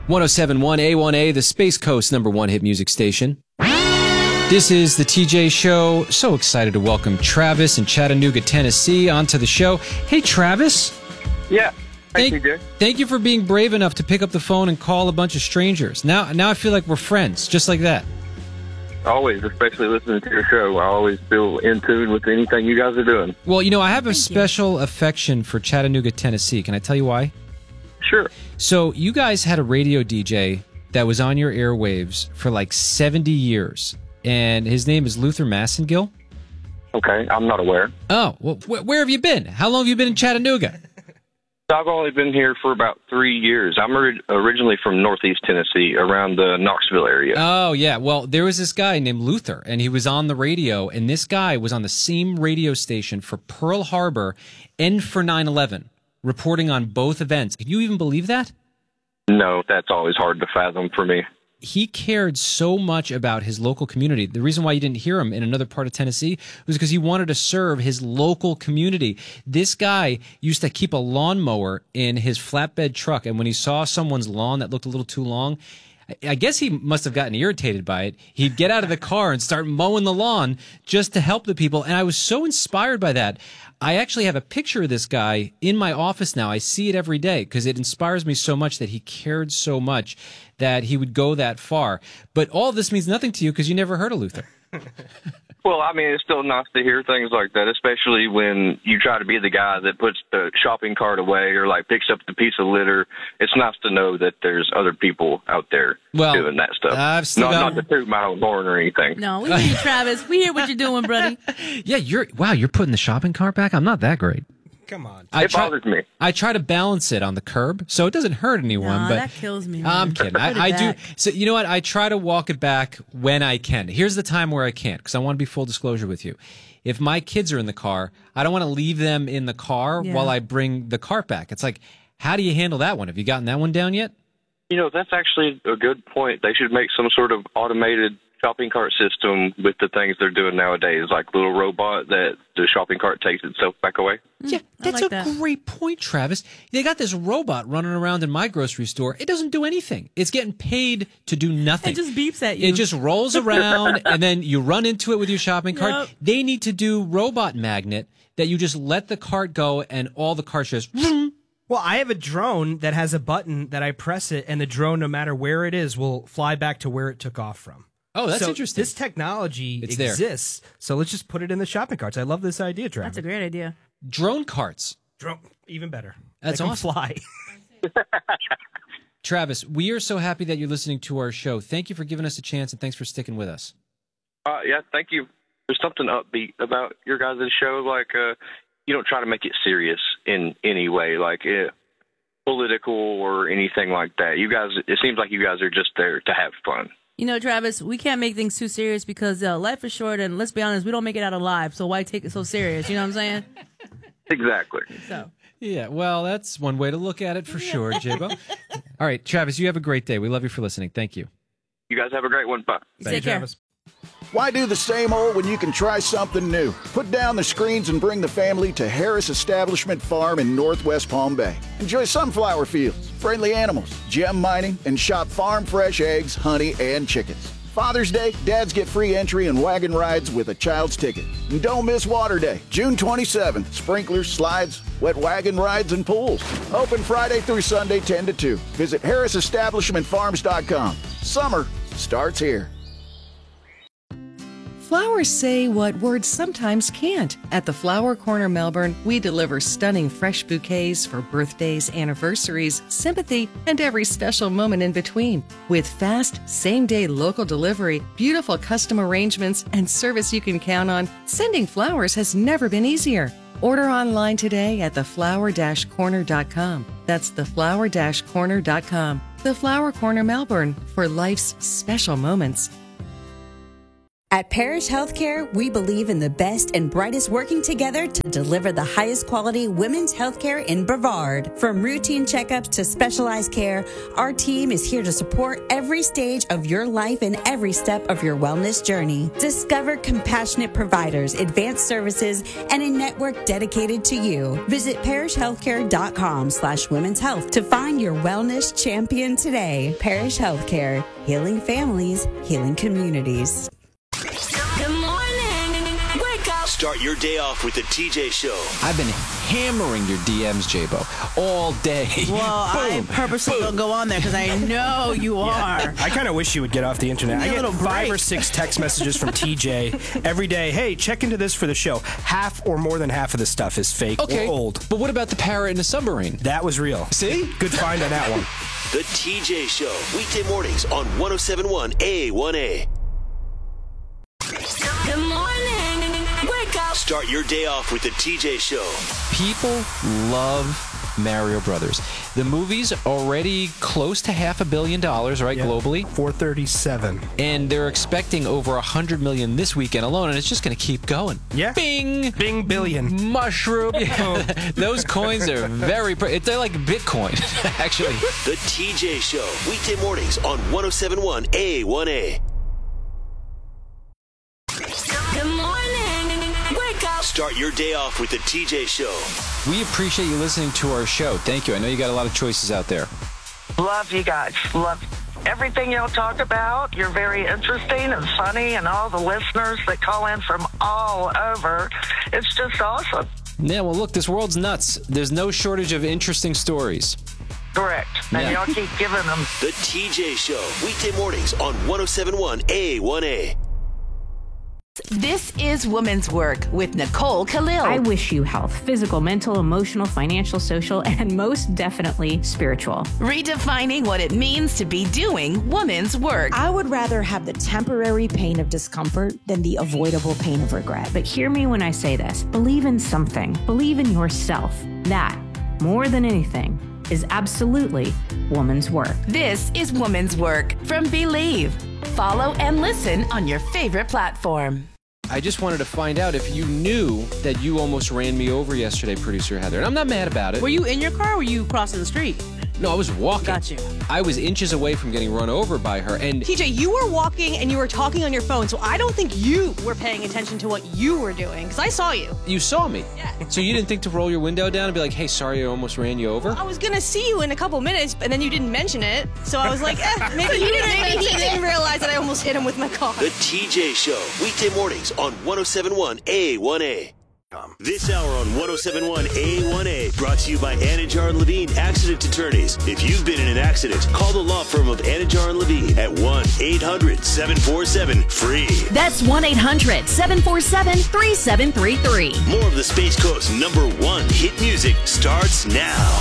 1071 A1A, the Space Coast #1 hit music station. This is the TJ Show. So excited to welcome Travis in Chattanooga, Tennessee, onto the show. Hey, Travis. Yeah. Thank you. Thank you for being brave enough to pick up the phone and call a bunch of strangers. Now I feel like we're friends, just like that. Always, especially listening to your show. I always feel in tune with anything you guys are doing. Well, I have a special affection for Chattanooga, Tennessee. Can I tell you why? Sure. So you guys had a radio DJ that was on your airwaves for like 70 years, and his name is Luther Massengill. Okay, I'm not aware. Oh, well, where have you been? How long have you been in Chattanooga? I've only been here for about 3 years. I'm originally from Northeast Tennessee, around the Knoxville area. Oh, yeah. Well, there was this guy named Luther, and he was on the radio, and this guy was on the same radio station for Pearl Harbor and for 9/11, reporting on both events. Can you even believe that? No, that's always hard to fathom for me. He cared so much about his local community. The reason why you didn't hear him in another part of Tennessee was because he wanted to serve his local community. This guy used to keep a lawnmower in his flatbed truck, and when he saw someone's lawn that looked a little too long, I guess he must have gotten irritated by it. He'd get out of the car and start mowing the lawn just to help the people, and I was so inspired by that. I actually have a picture of this guy in my office now. I see it every day because it inspires me so much that he cared so much that he would go that far. But all of this means nothing to you because you never heard of Luther. Well, I mean, it's still nice to hear things like that, especially when you try to be the guy that puts the shopping cart away or, like, picks up the piece of litter. It's nice to know that there's other people out there doing that stuff. Not to toot my own horn or anything. No, we hear you, Travis. We hear what you're doing, buddy. Yeah, you're putting the shopping cart back? I'm not that great. Come on. It bothers me. I try to balance it on the curb so it doesn't hurt anyone. No, but that kills me. I'm kidding. I do. So you know what? I try to walk it back when I can. Here's the time where I can't, because I want to be full disclosure with you. If my kids are in the car, I don't want to leave them in the car while I bring the cart back. It's like, how do you handle that one? Have you gotten that one down yet? That's actually a good point. They should make some sort of automated shopping cart system with the things they're doing nowadays, like little robot that the shopping cart takes itself back away. Yeah, that's a great point, Travis. They got this robot running around in my grocery store. It doesn't do anything. It's getting paid to do nothing. It just beeps at you. It just rolls around, and then you run into it with your shopping cart. Yep. They need to do robot magnet that you just let the cart go, and all the carts just... Well, I have a drone that has a button that I press it, and the drone, no matter where it is, will fly back to where it took off from. Oh, that's interesting. This technology exists, so let's just put it in the shopping carts. I love this idea, Travis. That's a great idea. Drone carts. Even better. That's awesome. Fly. Travis, we are so happy that you're listening to our show. Thank you for giving us a chance, and thanks for sticking with us. Yeah, thank you. There's something upbeat about your guys' show. Like, you don't try to make it serious in any way, like political or anything like that. You guys, it seems like you guys are just there to have fun. Travis, we can't make things too serious because life is short, and let's be honest, we don't make it out alive, so why take it so serious? You know what I'm saying? Exactly. So. Yeah, well, that's one way to look at it for sure, J-Bo. All right, Travis, you have a great day. We love you for listening. Thank you. You guys have a great one. Bye. Take care. Travis. Why do the same old when you can try something new? Put down the screens and bring the family to Harris Establishment Farm in Northwest Palm Bay. Enjoy sunflower fields, friendly animals, gem mining, and shop farm fresh eggs, honey, and chickens. Father's Day, dads get free entry and wagon rides with a child's ticket. And don't miss Water Day, June 27th. Sprinklers, slides, wet wagon rides, and pools. Open Friday through Sunday, 10 to 2. Visit HarrisEstablishmentFarms.com. Summer starts here. Flowers say what words sometimes can't. At the Flower Corner Melbourne, we deliver stunning fresh bouquets for birthdays, anniversaries, sympathy, and every special moment in between. With fast, same-day local delivery, beautiful custom arrangements, and service you can count on, sending flowers has never been easier. Order online today at theflower-corner.com. That's theflower-corner.com. The Flower Corner Melbourne, for life's special moments. At Parish Healthcare, we believe in the best and brightest working together to deliver the highest quality women's healthcare in Brevard. From routine checkups to specialized care, our team is here to support every stage of your life and every step of your wellness journey. Discover compassionate providers, advanced services, and a network dedicated to you. Visit parishhealthcare.com/women's health to find your wellness champion today. Parish Healthcare, healing families, healing communities. Start your day off with the TJ Show. I've been hammering your DMs, J-Bo, all day. Well, I purposely don't go on there because I know you are. I kind of wish you would get off the internet. I get 5 or 6 text messages from TJ every day. Hey, check into this for the show. Half or more than half of the stuff is fake or old. But what about the parrot in the submarine? That was real. See? Good find on that one. The TJ Show. Weekday mornings on 107.1 A1A. Good morning. Wake up. Start your day off with the TJ Show. People love Mario Brothers. The movie's already close to $500 million, right, globally? 437. And they're expecting over 100 million this weekend alone, and it's just going to keep going. Yeah. Bing! Bing billion. Mushroom. Those coins are they're like Bitcoin, actually. The TJ Show. Weekday mornings on 107.1 A1A. Good morning. Wake up. Start your day off with the TJ Show. We appreciate you listening to our show. Thank you. I know you got a lot of choices out there. Love you guys. Love everything y'all talk about. You're very interesting and funny, and all the listeners that call in from all over. It's just awesome. Yeah, well, look, this world's nuts. There's no shortage of interesting stories. Correct. And y'all keep giving them. The TJ Show. Weekday mornings on 107.1 A1A. This is Women's Work with Nicole Khalil. I wish you health, physical, mental, emotional, financial, social, and most definitely spiritual. Redefining what it means to be doing women's work. I would rather have the temporary pain of discomfort than the avoidable pain of regret. But hear me when I say this. Believe in something. Believe in yourself. That, more than anything, is absolutely woman's work. This is Woman's Work from Believe. Follow and listen on your favorite platform. I just wanted to find out if you knew that you almost ran me over yesterday, producer Heather. And I'm not mad about it. Were you in your car or were you crossing the street? No, I was walking. Got you. I was inches away from getting run over by her. And TJ, you were walking and you were talking on your phone, so I don't think you were paying attention to what you were doing, because I saw you. You saw me? Yeah. So you didn't think to roll your window down and be like, hey, sorry, I almost ran you over? I was going to see you in a couple minutes, and then you didn't mention it, so I was like, maybe he didn't realize that I almost hit him with my car. The TJ Show. Weekday mornings on 107.1 A1A. This hour on 107.1 A1A brought to you by Anajar and Levine Accident Attorneys. If you've been in an accident, call the law firm of Anajar and Levine at 1-800-747-FREE. That's 1-800-747-3733. More of the Space Coast's #1 hit music starts now.